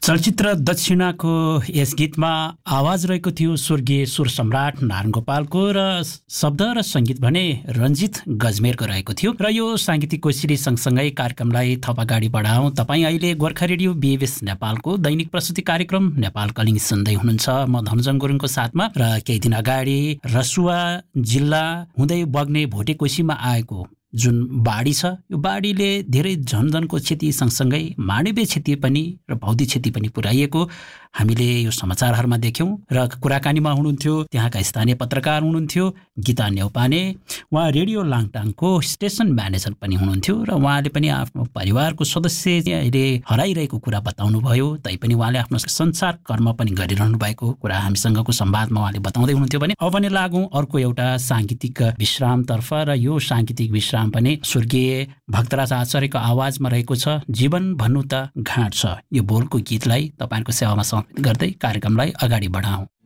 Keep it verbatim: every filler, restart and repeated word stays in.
चलचित्र दक्षिणाको यस गीतमा आवाज रहेको थियो स्वर्गीय सुर सम्राट नारायण गोपालको र शब्द र सङ्गीत भने रञ्जित गजमेरको रहेको थियो। र यो साङ्गीतिक कोसेली सँगसँगै कार्यक्रमलाई थप अगाडि बढाउँ। तपाईँ अहिले गोर्खा रेडियो बिएबएस नेपालको दैनिक प्रस्तुति कार्यक्रम नेपाल कलिङ सुन्दै हुनुहुन्छ। म धनुजङ गुरुङको साथमा। र केही दिन अगाडि रसुवा जिल्ला हुँदै बग्ने भोटे कोसीमा आएको जुन बाढी छ, यो बाढीले धेरै जनजनको क्षति सँगसँगै मानवीय क्षति पनि र भौतिक क्षति पनि पुर्याइएको हामीले यो समाचारहरूमा देख्यौँ। र कुराकानीमा हुनुहुन्थ्यो त्यहाँका स्थानीय पत्रकार हुनुहुन्थ्यो गीता न्यौपाने। उहाँ रेडियो लाङटाङको स्टेसन म्यानेजर पनि हुनुहुन्थ्यो र उहाँले पनि आफ्नो परिवारको सदस्य अहिले हराइरहेको कुरा बताउनु भयो। तैपनि उहाँले आफ्नो संसार कर्म पनि गरिरहनु भएको कुरा हामीसँगको संवादमा उहाँले बताउँदै हुनुहुन्थ्यो। भने अब भने लागौँ अर्को एउटा साङ्गीतिक विश्रामतर्फ। र यो साङ्गीतिक विश्राम पनि स्वर्गीय भक्तराज आचार्यको आवाजमा रहेको छ। जीवन भन्नु त घाँट छ, यो बोलको गीतलाई तपाईँको सेवामा समर्पित गर्दै कार्यक्रमलाई अगाडि बढाउँ।